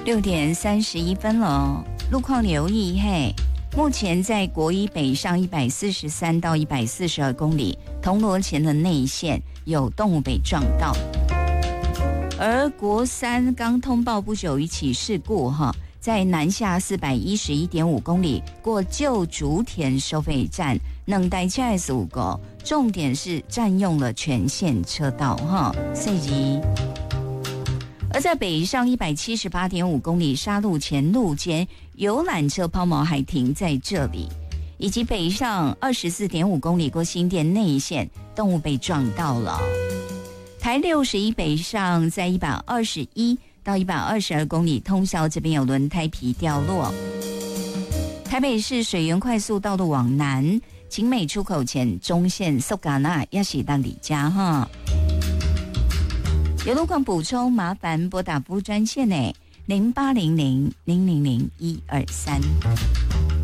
6:31了，路况留意嘿。目前在国一北上143到142公里，铜锣前的内线有动物被撞到。而国三刚通报不久一起事故在南下411.5公里过旧竹田收费站，能待车5个，重点是占用了全线车道所以而在北上178.5公里沙鹿前路间，游览车抛锚还停在这里，以及北上24.5公里过新店内线，动物被撞到了。台61北上在121到122公里，通宵这边有轮胎皮掉落。台北市水源快速道路往南，景美出口前中线苏嘎那要是当里家有路况补充，麻烦拨打服务专线0800-000-123。